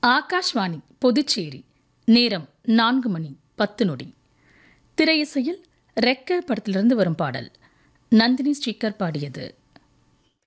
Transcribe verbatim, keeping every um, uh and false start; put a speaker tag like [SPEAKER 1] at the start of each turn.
[SPEAKER 1] ஆகாஷ்வாணி புதுச்சேரி. நேரம் நான்கு மணி பத்து நொடி. திரையிசையில் ரெக்க படத்திலிருந்து வரும் பாடல் நந்தினி ஸ்ரீகர் பாடியது.